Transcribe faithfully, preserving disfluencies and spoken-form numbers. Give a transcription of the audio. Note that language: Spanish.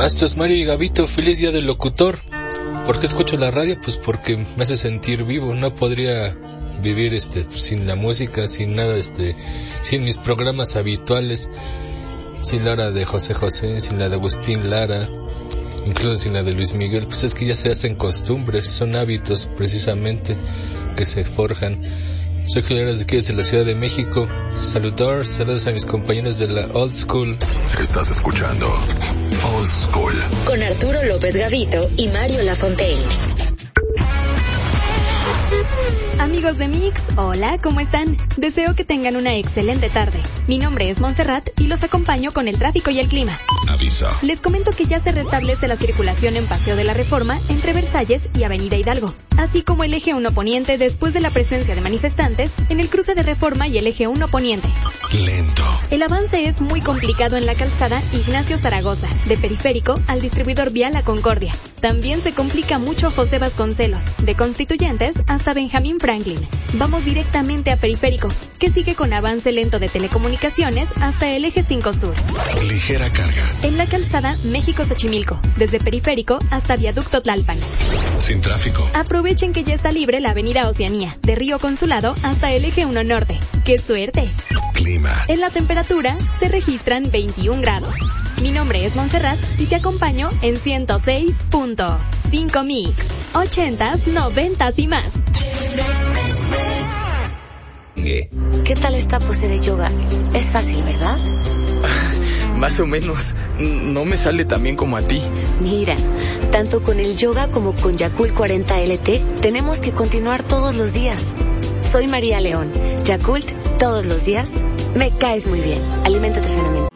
Maestros Mario y Gabito, feliz día del locutor. ¿Por qué escucho la radio? Pues porque me hace sentir vivo. No podría vivir este sin la música, sin nada, este, sin mis programas habituales, sin la hora de José José, sin la de Agustín Lara, incluso sin la de Luis Miguel. Pues es que ya se hacen costumbres, son hábitos precisamente que se forjan. Soy Julio de aquí desde la Ciudad de México. Saludos, saludos a mis compañeros de la Old School. Estás escuchando Old School con Arturo López Gavito y Mario Lafontaine. Amigos de Mix, hola, ¿cómo están? Deseo que tengan una excelente tarde. Mi nombre es Montserrat y los acompaño con el tráfico y el clima. Aviso. Les comento que ya se restablece la circulación en Paseo de la Reforma entre Versalles y Avenida Hidalgo, así como el eje uno Poniente después de la presencia de manifestantes en el cruce de Reforma y el eje uno Poniente. Lento. El avance es muy complicado en la calzada Ignacio Zaragoza, de Periférico al distribuidor vial La Concordia. También se complica mucho José Vasconcelos, de Constituyentes hasta Benjamín Franklin. Vamos directamente a Periférico, que sigue con avance lento de telecomunicaciones hasta el eje cinco Sur. Ligera carga. En la calzada México-Xochimilco, desde Periférico hasta Viaducto Tlalpan. Sin tráfico. Aprovechen que ya está libre la avenida Oceanía, de Río Consulado hasta el eje uno Norte. ¡Qué suerte! Clima. En la temperatura se registran veintiún grados. Mi nombre es Montserrat y te acompaño en ciento seis punto cinco Mix. ochentas, noventas y más. ¿Qué tal esta pose de yoga? Es fácil, ¿verdad? Más o menos. No me sale tan bien como a ti. Mira, tanto con el yoga como con Yakult cuarenta L T tenemos que continuar todos los días. Soy María León. Yakult, todos los días. Me caes muy bien. Aliméntate sanamente.